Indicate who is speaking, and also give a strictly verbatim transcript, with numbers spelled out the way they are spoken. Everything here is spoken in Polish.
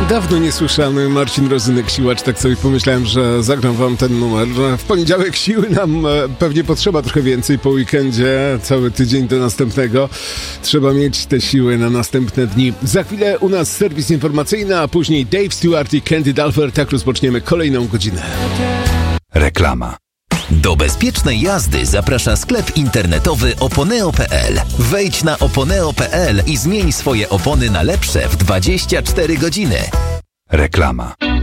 Speaker 1: Dawno niesłyszany Marcin Rozynek-Siłacz, tak sobie pomyślałem, że zagram wam ten numer. W poniedziałek siły nam pewnie potrzeba trochę więcej, po weekendzie cały tydzień do następnego. Trzeba mieć te siły na następne dni. Za chwilę u nas serwis informacyjny, a później Dave Stewart i Candy Dulfer. Tak rozpoczniemy kolejną godzinę.
Speaker 2: Reklama. Do bezpiecznej jazdy zaprasza sklep internetowy oponeo kropka pe el. Wejdź na oponeo kropka pe el i zmień swoje opony na lepsze w dwadzieścia cztery godziny. Reklama.